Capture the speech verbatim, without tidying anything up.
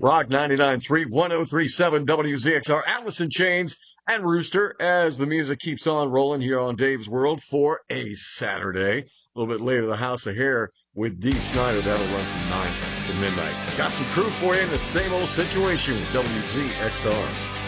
Rock ninety-nine point three, one oh three point seven W Z X R, Alice in Chains, and Rooster as the music keeps on rolling here on Dave's World for a Saturday. A little bit later, the House of Hair with Dee Snider. That'll run from nine to midnight. Got some crew for you in the same old situation with W Z X R.